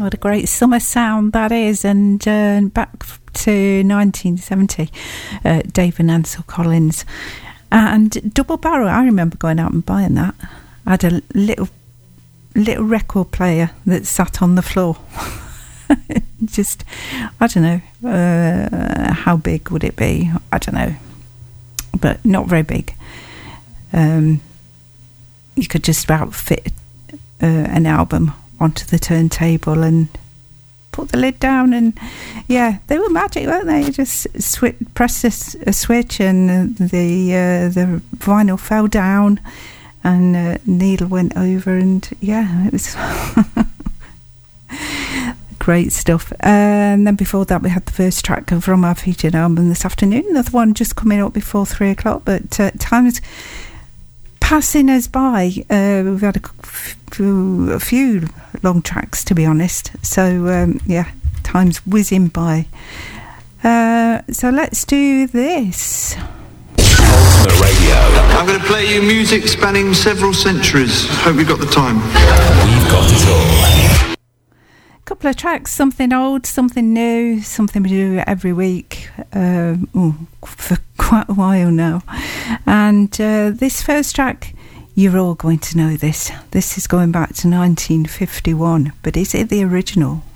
what a great summer sound that is. And back to 1970, Dave and Ansel Collins. And Double Barrel, I remember going out and buying that. I had a little record player that sat on the floor. Just, I don't know, how big would it be? I don't know, but not very big. You could just about fit an album onto the turntable and put the lid down, and yeah, they were magic, weren't they? You just press a switch and the vinyl fell down and needle went over, and yeah, it was great stuff. And then before that we had the first track from our featured album this afternoon, another one just coming up before 3 o'clock, but time's passing us by. We've had a few long tracks, to be honest, so yeah, time's whizzing by. So let's do this. Ultimate Radio. I'm going to play you music spanning several centuries. Hope you've got the time. We've got it all. Couple of tracks, something old, something new, something we do every week for quite a while now. And this first track, you're all going to know this. This is going back to 1951, but is it the original